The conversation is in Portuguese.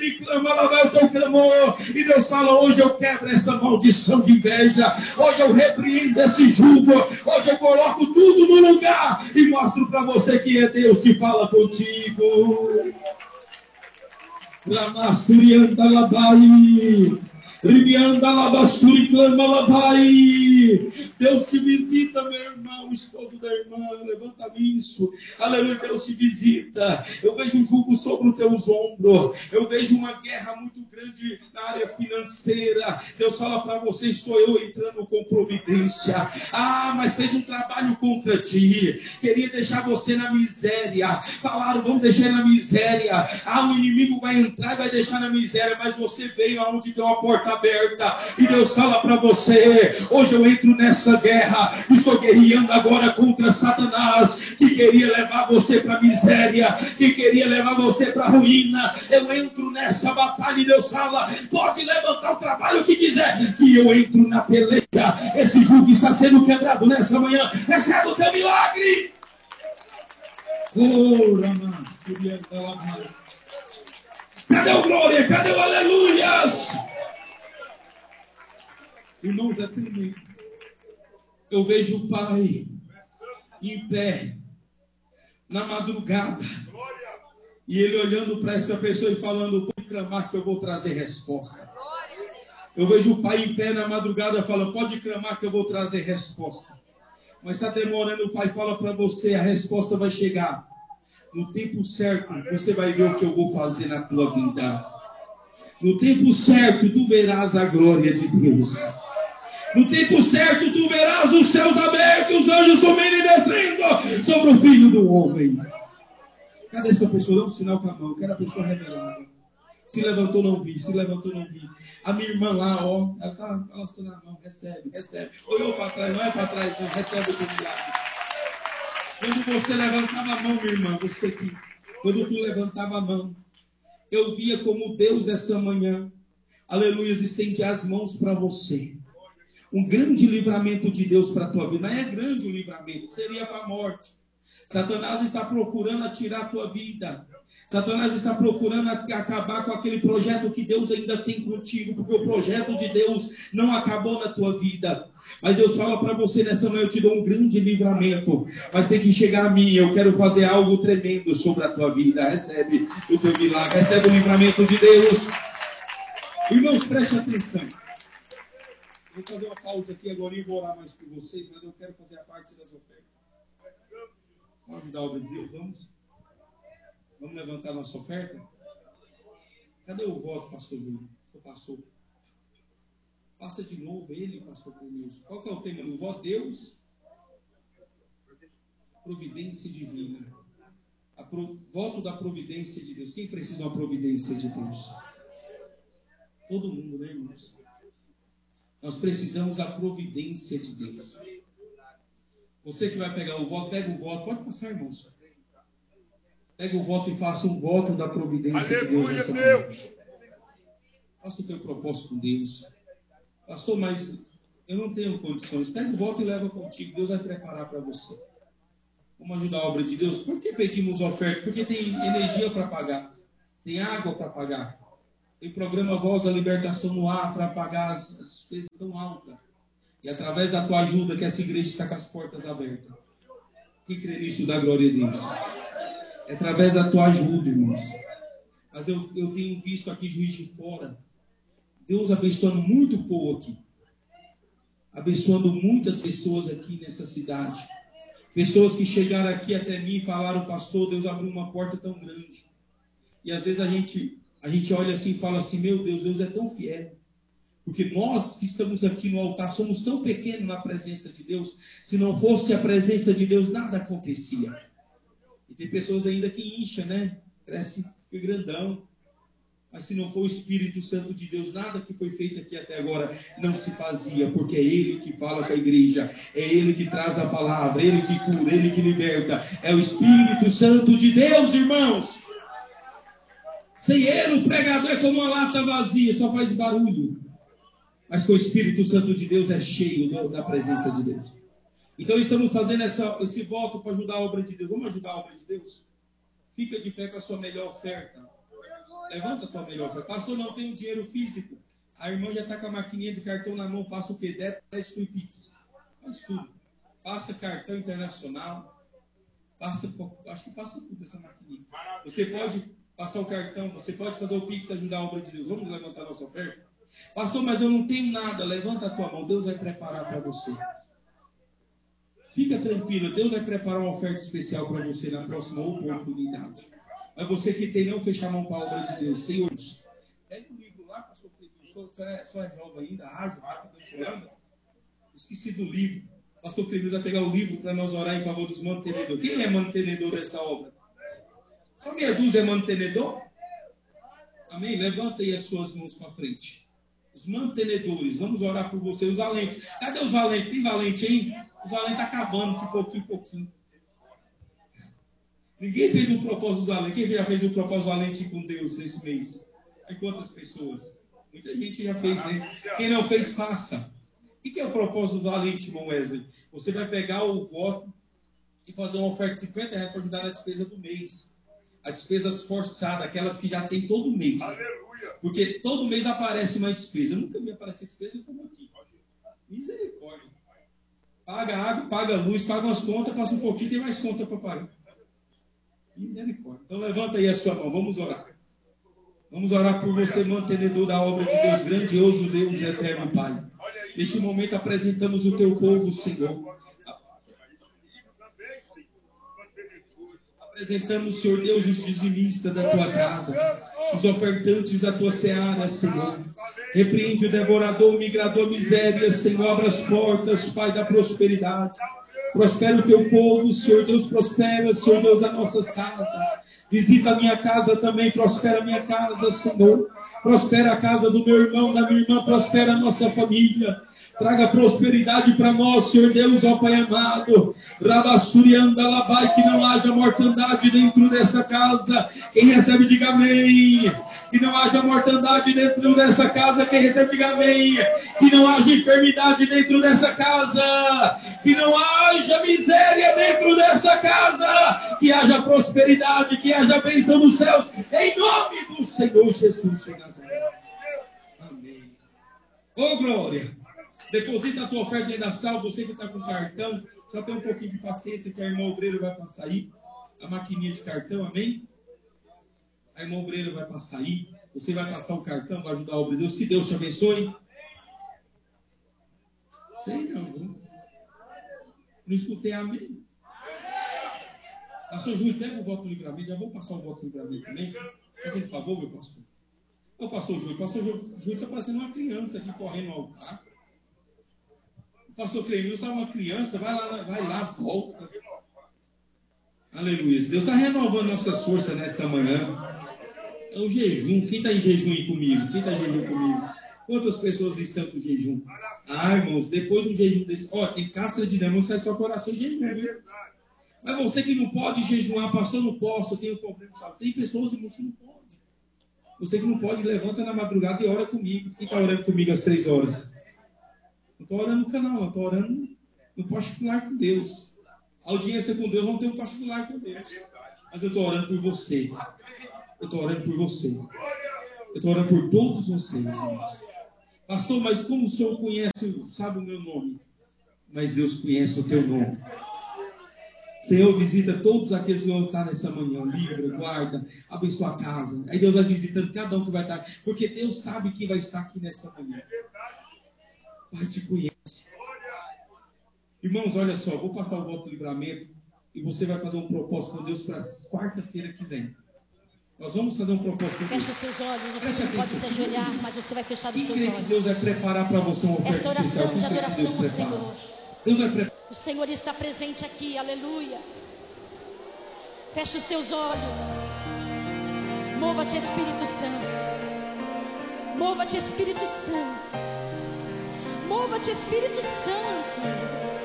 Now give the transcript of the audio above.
ele clama, lá vai o teu clamor. E Deus fala, hoje eu quebro essa maldição de inveja. Hoje eu repreendo esse jugo. Hoje eu coloco tudo no lugar. E mostro para você que é Deus que fala contigo. Ramassurianda labai. Ribianda labassuri clama labai. Deus te visita, meu irmão, o esposo da irmã, levanta isso, aleluia, Deus te visita. Eu vejo um jugo sobre os teus ombros, eu vejo uma guerra muito grande na área financeira. Deus fala para você, estou eu entrando com providência. Mas fez um trabalho contra ti, queria deixar você na miséria, falaram, vamos deixar na miséria. O inimigo vai entrar e vai deixar na miséria, mas você veio aonde tem uma porta aberta, e Deus fala para você, hoje eu entro nessa guerra, estou guerreando agora contra Satanás, que queria levar você para a miséria, que queria levar você para a ruína. Eu entro nessa batalha e Deus fala, pode levantar o trabalho que quiser, que eu entro na peleja. Esse jugo está sendo quebrado nessa manhã, recebe o teu milagre. Cadê o glória? Cadê o aleluias? Irmãos, é tremendo. Eu vejo o Pai em pé na madrugada e ele olhando para essa pessoa e falando, pode clamar que eu vou trazer resposta. Eu vejo o Pai em pé na madrugada falando, pode clamar que eu vou trazer resposta. Mas está demorando, o Pai fala para você, a resposta vai chegar. No tempo certo, você vai ver o que eu vou fazer na tua vida. No tempo certo, tu verás a glória de Deus. No tempo certo, tu verás os céus abertos, os anjos subindo e descendo sobre o Filho do Homem. Cadê essa pessoa? Dá um sinal com a mão. Quero a pessoa revelada. Se levantou, não vi. Se levantou, não vi. A minha irmã lá, ó, ela está balançando a mão. Recebe, recebe. Olhou para trás, não é para trás, não. Recebe o teu milagre. Quando você levantava a mão, minha irmã, você aqui, quando tu levantava a mão, eu via como Deus essa manhã, aleluia, estende as mãos para você. Um grande livramento de Deus para a tua vida. Não é grande o livramento, seria para a morte. Satanás está procurando tirar a tua vida. Satanás está procurando acabar com aquele projeto que Deus ainda tem contigo, porque o projeto de Deus não acabou na tua vida. Mas Deus fala para você nessa manhã, eu te dou um grande livramento, mas tem que chegar a mim, eu quero fazer algo tremendo sobre a tua vida. Recebe o teu milagre, recebe o livramento de Deus. Irmãos, preste atenção. Vou fazer uma pausa aqui agora e vou orar mais com vocês, mas eu quero fazer a parte das ofertas. Vamos ajudar a obra de Deus, vamos? Vamos levantar nossa oferta? Cadê o voto, pastor Júlio? O senhor passou. Passa de novo ele, pastor Cornilson. Qual que é o tema do voto? Deus? Providência divina. Voto da providência de Deus. Quem precisa de uma providência de Deus? Todo mundo, né, irmãos? Nós precisamos da providência de Deus. Você que vai pegar o voto, pega o voto. Pode passar, irmãos. Pega o voto e faça um voto da providência de Deus nessa manhã. Faça o teu propósito com Deus. Pastor, mas eu não tenho condições. Pega o voto e leva contigo. Deus vai preparar para você. Vamos ajudar a obra de Deus. Por que pedimos oferta? Porque tem energia para pagar. Tem água para pagar. Tem programa Voz da Libertação no ar para pagar as despesas tão altas. E através da tua ajuda que essa igreja está com as portas abertas. Quem crê nisso dá glória a Deus. É através da tua ajuda, irmãos. Mas eu tenho visto aqui Juiz de Fora, Deus abençoando muito o povo aqui. Abençoando muitas pessoas aqui nessa cidade. Pessoas que chegaram aqui até mim e falaram, pastor, Deus abriu uma porta tão grande. E às vezes a gente olha assim e fala assim, meu Deus, Deus é tão fiel. Porque nós que estamos aqui no altar somos tão pequenos na presença de Deus. Se não fosse a presença de Deus, nada acontecia. E tem pessoas ainda que incham, né? Cresce, fica grandão. Mas se não for o Espírito Santo de Deus, nada que foi feito aqui até agora não se fazia. Porque é Ele que fala com a igreja. É Ele que traz a palavra. É Ele que cura, é Ele que liberta. É o Espírito Santo de Deus, irmãos. Sem Ele, o pregador é como uma lata vazia, só faz barulho. Mas com o Espírito Santo de Deus é cheio da presença de Deus. Então estamos fazendo esse voto para ajudar a obra de Deus. Vamos ajudar a obra de Deus? Fica de pé com a sua melhor oferta. Levanta a tua melhor oferta. Pastor, não tenho dinheiro físico. A irmã já está com a maquininha de cartão na mão. Passa o quê? Débito, crédito e Pix. Faz tudo. Passa cartão internacional. Acho que passa tudo essa maquininha. Você pode passar o cartão, você pode fazer o Pix, ajudar a obra de Deus. Vamos levantar a nossa oferta? Pastor, mas eu não tenho nada. Levanta a tua mão. Deus vai preparar para você. Fica tranquilo. Deus vai preparar uma oferta especial para você na próxima oportunidade. Mas você que tem, não fecha a mão para a obra de Deus. Senhor, pega o livro lá, pastor. Só é jovem ainda, ágil, rápido, esqueci do livro. Pastor Cremildo vai pegar o livro para nós orar em favor dos mantenedores. Quem é mantenedor dessa obra? Só meia dúzia é mantenedor? Amém? Levanta aí as suas mãos para frente. Os mantenedores, vamos orar por você. Os valentes. Cadê os valentes? Tem valente aí? Os valentes estão acabando de pouquinho em pouquinho. Ninguém fez um propósito valente. Quem já fez um propósito valente com Deus nesse mês? Aí quantas pessoas? Muita gente já fez, né? Quem não fez, faça. O que é o propósito valente, irmão Wesley? Você vai pegar o voto e fazer uma oferta de R$50 para ajudar na despesa do mês. As despesas forçadas, aquelas que já tem todo mês. Aleluia. Porque todo mês aparece uma despesa. Eu nunca vi aparecer despesa como aqui. Misericórdia. Paga água, paga luz, paga umas contas, passa um pouquinho, tem mais conta para pagar. Misericórdia. Então levanta aí a sua mão, vamos orar. Vamos orar por você, mantenedor da obra de Deus, grandioso Deus e eterno Pai. Neste momento apresentamos o teu povo, Senhor. Apresentamos, Senhor Deus, os dizimistas da tua casa, os ofertantes da tua seara, Senhor. Repreende o devorador, o migrador, miséria, Senhor. Abra as portas, Pai da prosperidade. Prospera o teu povo, Senhor Deus, prospera, Senhor Deus, as nossas casas. Visita a minha casa também, prospera a minha casa, Senhor. Prospera a casa do meu irmão, da minha irmã, prospera a nossa família. Traga prosperidade para nós, Senhor Deus, ó Pai amado. Rabassurianda labai, que não haja mortandade dentro dessa casa. Quem recebe, diga amém. Que não haja mortandade dentro dessa casa. Quem recebe, diga amém. Que não haja enfermidade dentro dessa casa. Que não haja miséria dentro dessa casa. Que haja prosperidade, que haja bênção nos céus. Em nome do Senhor Jesus. Amém. Ô glória. Deposita a tua oferta dentro da sala. Você que está com cartão, só tem um pouquinho de paciência que a irmã obreira vai passar aí. A maquininha de cartão, amém? A irmã obreira vai passar aí. Você vai passar o cartão, vai ajudar a obra de Deus. Que Deus te abençoe. Sei não, viu? Não escutei amém. Pastor Júlio, pega o voto do livramento. Já vou passar o voto do livramento também. Fazendo favor, meu pastor. Ô pastor Júlio está parecendo uma criança aqui correndo ao altar. O pastor Clemilson estava uma criança, vai lá, volta. Aleluia. Deus está renovando nossas forças nesta manhã. É o jejum. Quem está em jejum aí comigo? Quantas pessoas em santo jejum? Ah, irmãos, depois do jejum desse... tem casca de demônio, sai só coração em jejum, viu? Mas você que não pode jejuar, pastor, não posso, eu tenho problema, sabe? Tem pessoas, irmãos, que não podem. Você que não pode, levanta na madrugada e ora comigo. Quem está orando comigo às 6 horas? Não estou orando no canal, eu estou orando no particular com Deus. A audiência com Deus não tem um particular com Deus. Mas eu estou orando por você. Eu estou orando por você. Eu estou orando por todos vocês, irmãos. Pastor, mas como o senhor conhece, sabe o meu nome? Mas Deus conhece o teu nome. Senhor, visita todos aqueles que vão estar nessa manhã. Livra, guarda, abençoa a casa. Aí Deus vai visitando cada um que vai estar. Porque Deus sabe quem vai estar aqui nessa manhã. Pai te conhece. Irmãos, olha só, vou passar o voto do livramento e você vai fazer um propósito com Deus para quarta-feira que vem. Nós vamos fazer um propósito com Deus. Feche os seus olhos, você não pode se ajoelhar, mas você vai fechar os seus olhos. Quem crê que Deus vai preparar para você uma oferta especial? Quem crê que Deus prepara? Deus vai preparar. O Senhor está presente aqui, aleluia. Feche os teus olhos. Mova-te, Espírito Santo. Mova-te, Espírito Santo. Mova-te, Espírito Santo.